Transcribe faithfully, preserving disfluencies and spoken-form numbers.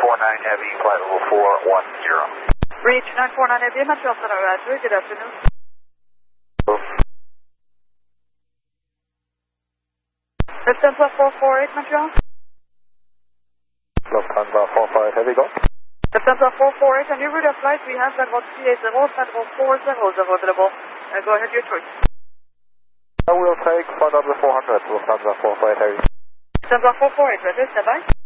four nine Heavy, flight level four one zero. Reach nine four nine Heavy, Montreal Center, Roger. Good afternoon. Lufthansa four four eight, Montreal. Lufthansa four four eight Heavy, go. Lufthansa four four eight, on your route of flight, we have level three eighty, level four zero zero available. Uh, go ahead, your choice. I will take flight level four hundred, Lufthansa four four eight Heavy. Lufthansa four four eight, Roger, stand by.